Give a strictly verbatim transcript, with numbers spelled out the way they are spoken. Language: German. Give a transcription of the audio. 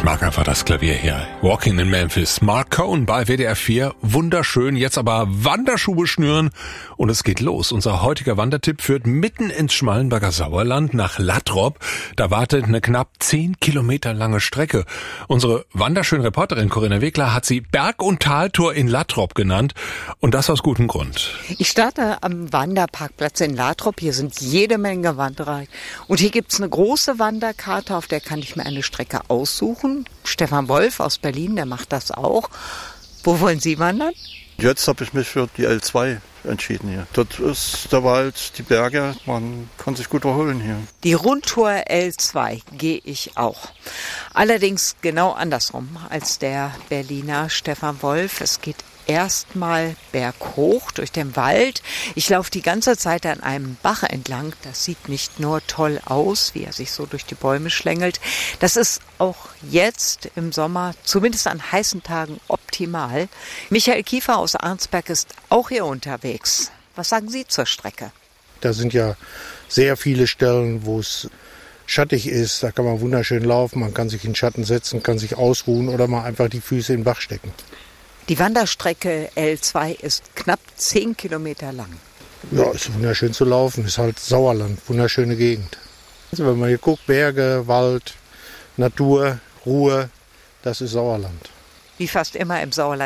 mag einfach das Klavier hier. Walking in Memphis. Mark Cohn bei W D R vier. Wunderschön. Jetzt aber Wanderschuhe schnüren. Und es geht los. Unser heutiger Wandertipp führt mitten ins Schmallenberger Sauerland nach Lattrop. Da wartet eine knapp zehn Kilometer lange Strecke. Unsere wanderschöne Reporterin Corinna Wegler hat sie Berg- und Taltour in Lattrop genannt. Und das aus gutem Grund. Ich starte am Wanderparkplatz in Lattrop. Hier sind jede Menge Wanderer. Und hier gibt's eine große Wanderkarte, auf der kann ich mir eine Strecke aussuchen. Stefan Wolf aus Berlin, der macht das auch. Wo wollen Sie wandern? Jetzt habe ich mich für die L zwei entschieden hier. Dort ist der Wald, die Berge, man kann sich gut erholen hier. Die Rundtour L zwei gehe ich auch. Allerdings genau andersrum als der Berliner Stefan Wolf. Es geht erstmal berghoch durch den Wald. Ich laufe die ganze Zeit an einem Bach entlang. Das sieht nicht nur toll aus, wie er sich so durch die Bäume schlängelt. Das ist auch jetzt im Sommer, zumindest an heißen Tagen, optimal. Michael Kiefer aus Arnsberg ist auch hier unterwegs. Was sagen Sie zur Strecke? Da sind ja sehr viele Stellen, wo es schattig ist. Da kann man wunderschön laufen. Man kann sich in den Schatten setzen, kann sich ausruhen oder mal einfach die Füße in den Bach stecken. Die Wanderstrecke L zwei ist knapp zehn Kilometer lang. Ja, ist wunderschön zu laufen. Ist halt Sauerland, wunderschöne Gegend. Also wenn man hier guckt, Berge, Wald, Natur, Ruhe, das ist Sauerland. Wie fast immer im Sauerland